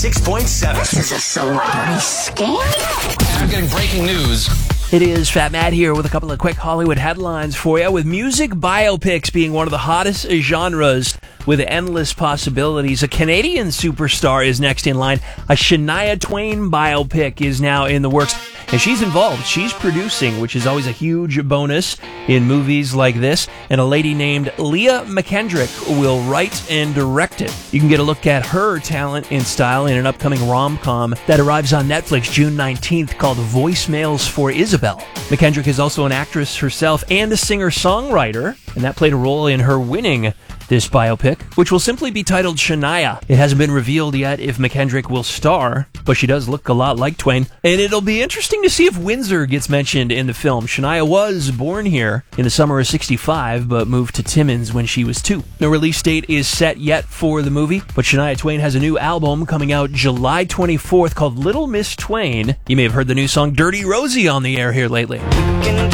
96.7. This is a celebrity scam. I'm getting breaking news. It is Fat Matt here with a couple of quick Hollywood headlines for you. With music biopics being one of the hottest genres with endless possibilities, a Canadian superstar is next in line. A Shania Twain biopic is now in the works, and she's involved. She's producing, which is always a huge bonus in movies like this. And a lady named Leah McKendrick will write and direct it. You can get a look at her talent and style in an upcoming rom-com that arrives on Netflix June 19th called Voicemails for Isabel. McKendrick is also an actress herself and a singer-songwriter, and that played a role in her winning this biopic, which will simply be titled Shania. It hasn't been revealed yet if McKendrick will star, but she does look a lot like Twain. And it'll be interesting to see if Windsor gets mentioned in the film. Shania was born here in the summer of '65, but moved to Timmins when she was 2. No release date is set yet for the movie, but Shania Twain has a new album coming out July 24th called Little Miss Twain. You may have heard the new song Dirty Rosie on the air here lately.